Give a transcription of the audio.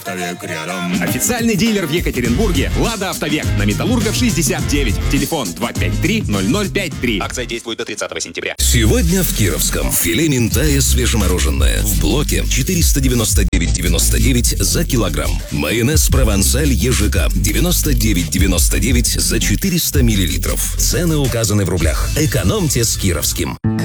Автовек рядом. Официальный дилер в Екатеринбурге «Лада Автовек» на Металлургов 69. Телефон 253-0053. Акция действует до 30 сентября. Сегодня в Кировском филе минтая свежемороженое в блоке 499,99 за килограмм. Майонез «Провансаль» ЕЖК 99,99 за 400 миллилитров. Цены указаны в рублях. Экономьте с Кировским.